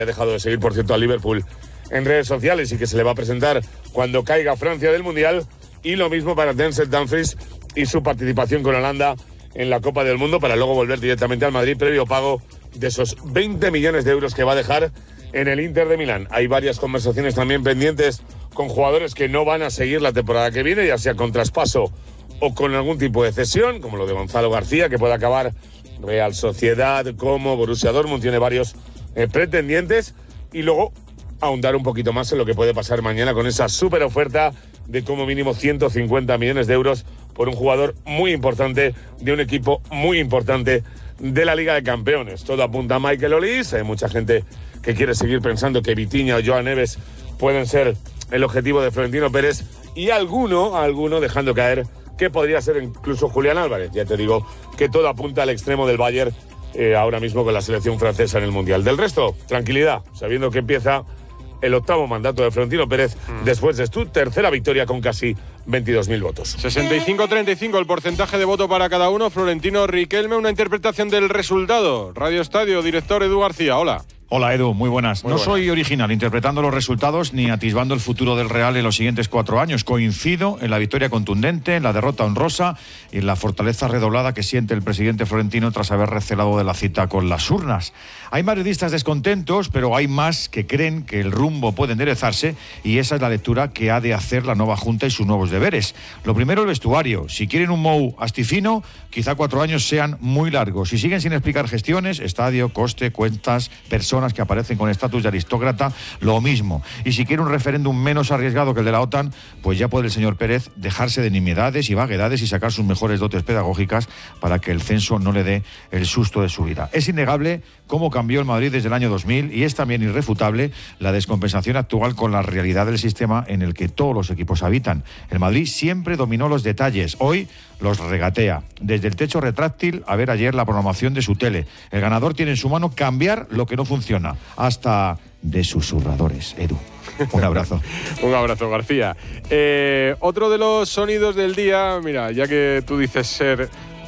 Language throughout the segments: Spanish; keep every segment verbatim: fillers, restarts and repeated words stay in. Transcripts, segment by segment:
Ha dejado de seguir, por cierto, al Liverpool en redes sociales y que se le va a presentar cuando caiga Francia del Mundial. Y lo mismo para Denzel Dumfries y su participación con Holanda en la Copa del Mundo, para luego volver directamente al Madrid, previo pago de esos veinte millones de euros que va a dejar en el Inter de Milán. Hay varias conversaciones también pendientes con jugadores que no van a seguir la temporada que viene, ya sea con traspaso o con algún tipo de cesión, como lo de Gonzalo García, que puede acabar Real Sociedad, como Borussia Dortmund, tiene varios eh, pretendientes, y luego ahondar un poquito más en lo que puede pasar mañana con esa súper oferta de como mínimo ciento cincuenta millones de euros por un jugador muy importante de un equipo muy importante de la Liga de Campeones. Todo apunta a Michael Olise. Hay mucha gente que quiere seguir pensando que Vitinha o Joao Neves pueden ser el objetivo de Florentino Pérez, y alguno, alguno dejando caer que podría ser incluso Julián Álvarez. Ya te digo que todo apunta al extremo del Bayern eh, ahora mismo con la selección francesa en el Mundial. Del resto, tranquilidad, sabiendo que empieza el octavo mandato de Florentino Pérez mm. después de su tercera victoria con casi veintidós mil votos. sesenta y cinco a treinta y cinco el porcentaje de voto para cada uno. Florentino, Riquelme, una interpretación del resultado. Radio Estadio, director Edu García, hola. Hola Edu, muy buenas. Muy no buenas. Soy original interpretando los resultados ni atisbando el futuro del Real en los siguientes cuatro años. Coincido en la victoria contundente, en la derrota honrosa y en la fortaleza redoblada que siente el presidente Florentino tras haber recelado de la cita con las urnas. Hay madridistas descontentos, pero hay más que creen que el rumbo puede enderezarse, y esa es la lectura que ha de hacer la nueva Junta y sus nuevos deberes. Lo primero, el vestuario. Si quieren un Mou astifino, quizá cuatro años sean muy largos. Si siguen sin explicar gestiones, estadio, coste, cuentas, personas que aparecen con estatus de aristócrata, lo mismo. Y si quiere un referéndum menos arriesgado que el de la OTAN, pues ya puede el señor Pérez dejarse de nimiedades y vaguedades y sacar sus mejores dotes pedagógicas para que el censo no le dé el susto de su vida. Es innegable cómo cambió el Madrid desde el año dos mil, y es también irrefutable la descompensación actual con la realidad del sistema en el que todos los equipos habitan. El Madrid siempre dominó los detalles, hoy los regatea. Desde el techo retráctil a ver ayer la programación de su tele. El ganador tiene en su mano cambiar lo que no funciona, hasta de susurradores. Edu, un abrazo. Un abrazo, García. Eh, otro de los sonidos del día, mira, ya que tú dices ser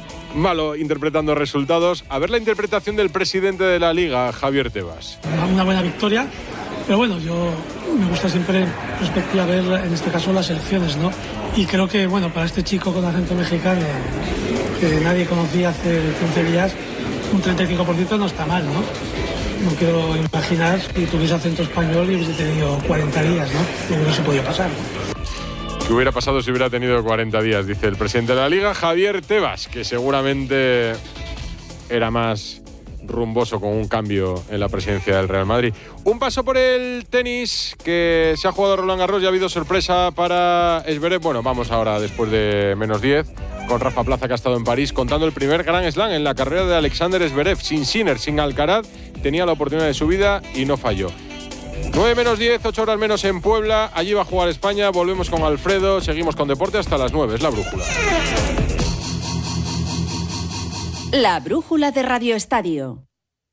malo interpretando resultados, a ver la interpretación del presidente de la Liga, Javier Tebas. Una buena victoria, pero bueno, yo me gusta siempre en perspectiva ver, en este caso, las elecciones, ¿no? Y creo que, bueno, para este chico con acento mexicano, que nadie conocía hace quince días, un treinta y cinco por ciento no está mal, ¿no? No quiero imaginar si tuviese acento español y hubiese tenido cuarenta días, ¿no? Que no se podía pasar, ¿no? ¿Qué hubiera pasado si hubiera tenido cuarenta días? Dice el presidente de la Liga, Javier Tebas, que seguramente era más rumboso con un cambio en la presidencia del Real Madrid. Un paso por el tenis, que se ha jugado Roland Garros y ha habido sorpresa para Zverev. Bueno, vamos ahora, después de menos diez, con Rafa Plaza, que ha estado en París, contando el primer Grand Slam en la carrera de Alexander Zverev. Sin Sinner, sin Alcaraz, tenía la oportunidad de su vida y no falló. nueve menos diez, ocho horas menos en Puebla. Allí va a jugar España. Volvemos con Alfredo. Seguimos con deporte hasta las nueve. Es la brújula. La brújula de Radio Estadio.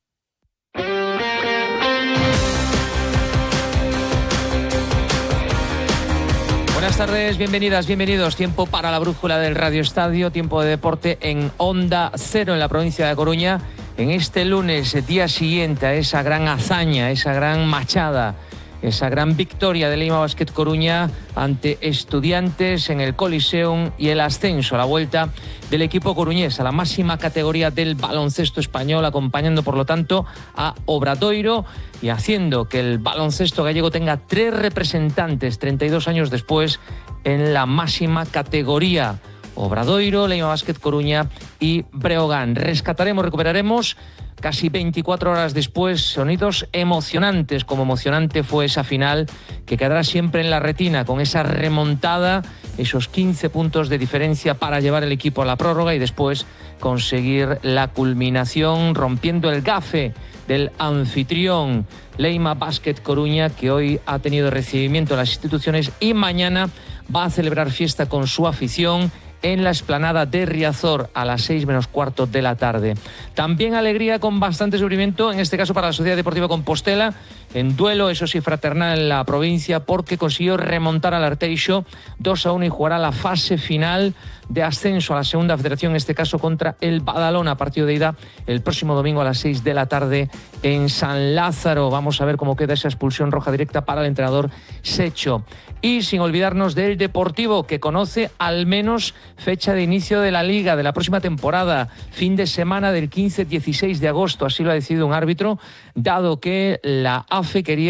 Buenas tardes, bienvenidas, bienvenidos. Tiempo para la brújula del Radio Estadio. Tiempo de deporte en Onda Cero en la provincia de Coruña. En este lunes, día siguiente a esa gran hazaña, esa gran machada, esa gran victoria de Leima Basket Coruña ante Estudiantes en el Coliseum, y el ascenso a la vuelta del equipo coruñés a la máxima categoría del baloncesto español, acompañando por lo tanto a Obradoiro y haciendo que el baloncesto gallego tenga tres representantes treinta y dos años después en la máxima categoría. Obradoiro, Leima Basket Coruña y Breogán. Rescataremos, recuperaremos casi veinticuatro horas después sonidos emocionantes, como emocionante fue esa final que quedará siempre en la retina, con esa remontada, esos quince puntos de diferencia para llevar el equipo a la prórroga y después conseguir la culminación, rompiendo el gafe del anfitrión Leima Basket Coruña, que hoy ha tenido recibimiento en las instituciones y mañana va a celebrar fiesta con su afición en la explanada de Riazor a las seis menos cuarto de la tarde. También alegría con bastante sufrimiento, en este caso para la Sociedad Deportiva Compostela, en duelo, eso sí, fraternal en la provincia, porque consiguió remontar al Arteixo dos a uno y jugará la fase final de ascenso a la segunda federación, en este caso contra el Badalona, partido de ida el próximo domingo a las seis de la tarde en San Lázaro. Vamos a ver cómo queda esa expulsión roja directa para el entrenador Secho. Y sin olvidarnos del Deportivo, que conoce al menos fecha de inicio de la Liga de la próxima temporada, fin de semana del quince dieciséis de agosto, así lo ha decidido un árbitro, dado que la A F E quería